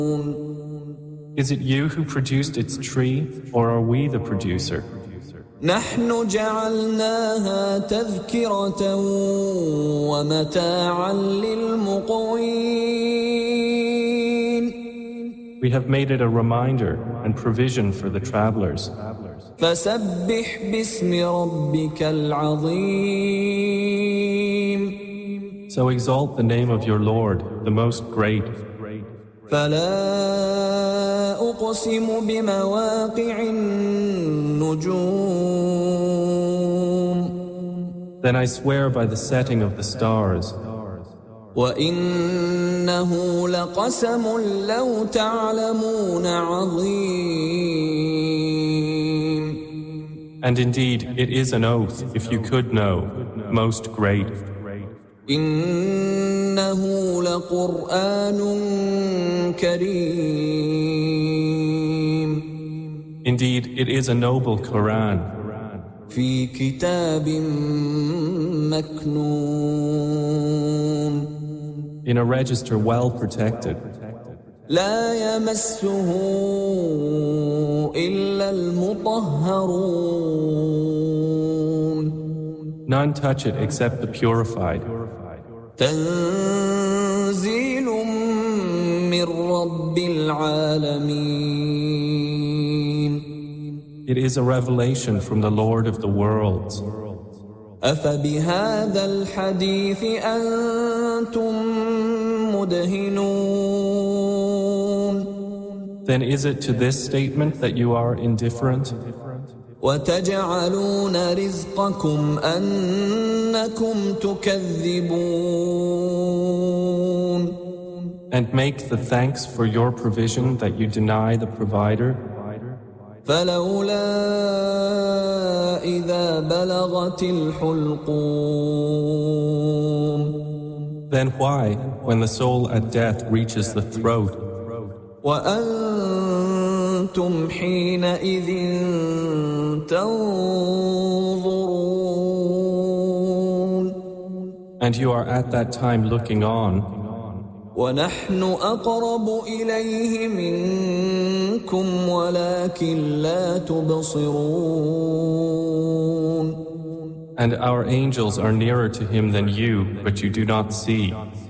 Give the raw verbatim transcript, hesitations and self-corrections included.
Is it you who produced its tree, or are we the producer? نحن جعلناها تذكرة ومتاعا للمقوين. We have made it a reminder and provision for the travelers. فسبح باسم ربك العظيم. So exalt the name of your Lord, the most great. فلا أقسم بمواقع النجوم. Then I swear by the setting of the stars. وإنه لقسم لو تعلمون عظيم. And indeed, it is an oath, if you could know, most great. إنه لقرآن كريم. Indeed, it is a noble Quran. في كتاب مكنون. In a register well protected. لا يمسه إلا المطهرون. None touch it except the purified. تنزيل من رب العالمين. It is a revelation from the Lord of the worlds. أفبهذا الحديث أنتم مدهنون. Then is it to this statement that you are indifferent? وتجعلون رزقكم أنكم تكذبون. And make the thanks for your provision that you deny the provider. فلولا إذا بلغت الحلقوم. Then why, when the soul at death reaches the throat, وأنتم حينئذ تنظرون. And you are at that time looking on, ونحن أقرب إليه منكم ولكن لا تبصرون. and our angels are nearer to him than you, but you do not see.